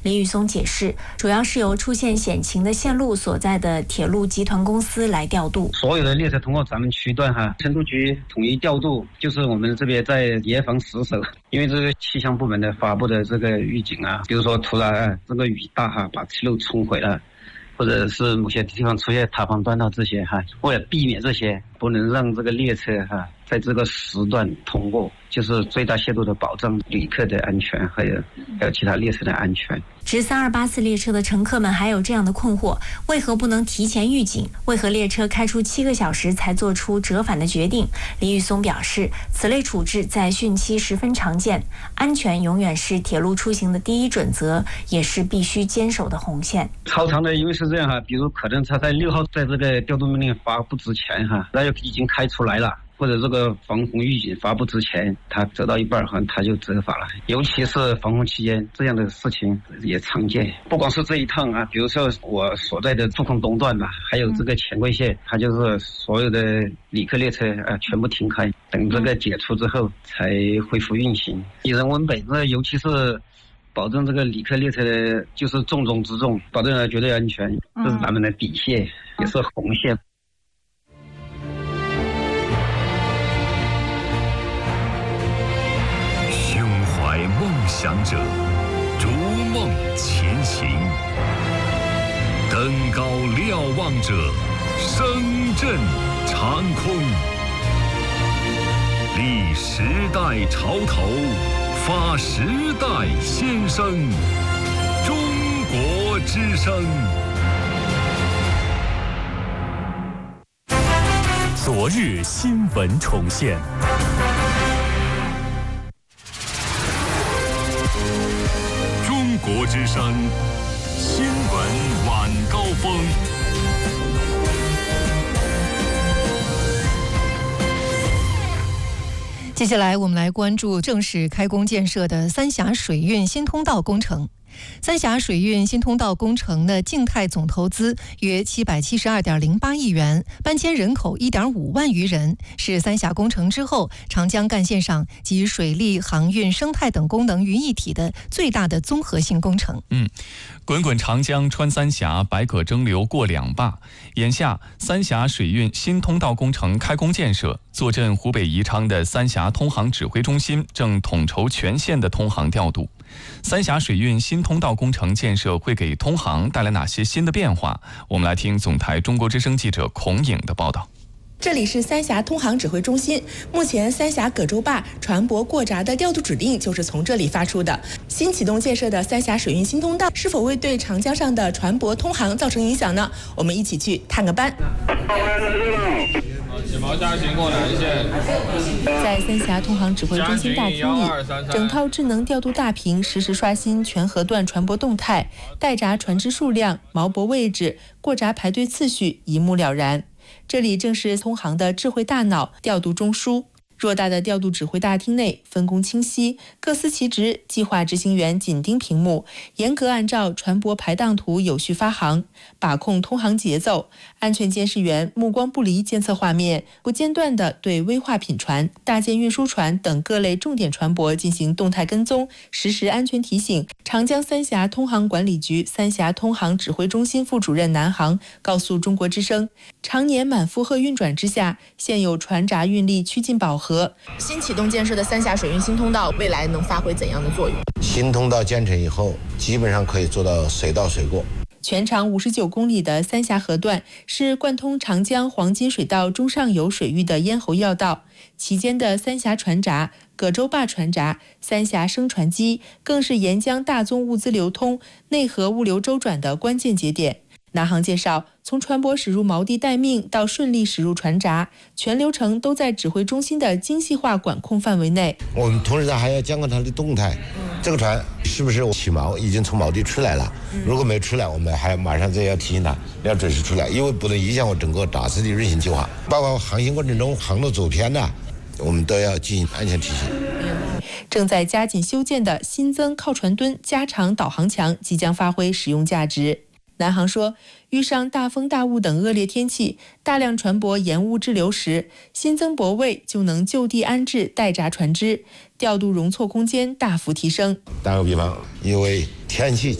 李宇松解释，主要是由出现险情的线路所在的铁路集团公司来调度。 所有的列车通过咱们区段成都局统一调度，就是我们这边在严防死守。因为这个气象部门的发布的这个预警比如说突然这个雨大把铁路冲毁了，或者是某些地方出现塌方断道这些为了避免这些，不能让这个列车在这个时段通过，就是最大限度的保障旅客的安全，还有其他列车的安全。 值3284列车的乘客们还有这样的困惑：为何不能提前预警？为何列车开出7个小时才做出折返的决定？李宇松表示，此类处置在汛期十分常见，安全永远是铁路出行的第一准则，也是必须坚守的红线。 超长的因为是这样比如可能他在6号在这个调度命令发布之前那就已经开出来了，或者这个防洪预警发布之前，他折到一半他就折返了。尤其是防洪期间，这样的事情也常见。不光是这一趟比如说我所在的驻控东段还有这个钱柜线，它就是所有的旅客列车全部停开，等这个解除之后才恢复运行。以人为本，尤其是保证这个旅客列车的就是重中之重，保证了绝对安全，这是咱们的底线，也是红线。 梦想者逐梦前行，登高瞭望者声震长空，立时代潮头，发时代先声，中国之声。昨日新闻重现。中国之声新闻晚高峰。 接下来我们来关注正式开工建设的三峡水运新通道工程。三峡水运新通道工程的静态总投资约772.08亿元，搬迁人口1.5万余人，是三峡工程之后长江干线上集水利、航运、生态等功能于一体的最大的综合性工程。 滚滚长江穿三峡，百舸争流过两坝。眼下，三峡水运新通道工程开工建设，坐镇湖北宜昌的三峡通航指挥中心正统筹全线的通航调度。三峡水运新通道工程建设会给通航带来哪些新的变化？我们来听总台中国之声记者孔颖的报道。 这里是三峡通航指挥中心，目前三峡葛洲坝船舶过闸的调度指令就是从这里发出的。新启动建设的三峡水运新通道是否会对长江上的船舶通航造成影响呢？我们一起去探个班。 起锚下行过南线。 在三峡通航指挥中心大厅里，整套智能调度大屏实时刷新全河段船舶动态、待闸船只数量、锚泊位置、过闸排队次序一目了然。这里正是通航的智慧大脑调度中枢。偌大的调度指挥大厅内分工清晰，各司其职，计划执行员紧盯屏幕，严格按照船舶排档图有序发航，把控通航节奏。安全监视员目光不离监测画面，不间断地对危化品船、大件运输船等各类重点船舶进行动态跟踪，实时安全提醒。长江三峡通航管理局三峡通航指挥中心副主任南航告诉中国之声，常年满负荷运转之下，现有船闸运力趋近饱和。新启动建设的三峡水运新通道未来能发挥怎样的作用？ 新通道建成以后，基本上可以做到水到水过。 全长59公里的三峡河段是贯通长江黄金水道中上游水域的咽喉要道，其间的三峡船闸、葛洲坝船闸、三峡升船机更是沿江大宗物资流通、内河物流周转的关键节点。南航介绍，从船舶驶入锚地待命到顺利驶入船闸，全流程都在指挥中心的精细化管控范围内。 我们同时还要监控它的动态，这个船是不是起锚，已经从锚地出来了？如果没出来，我们还马上就要提醒它要准时出来，因为不能影响我整个大致的运行计划，包括航行过程中航路走偏的，我们都要进行安全提醒。 正在加紧修建的新增靠船墩加长导航墙即将发挥使用价值。南航说，遇上大风大雾等恶劣天气，大量船舶延误滞留时，新增泊位就能就地安置待闸船只，调度容错空间大幅提升。 打个比方，因为天气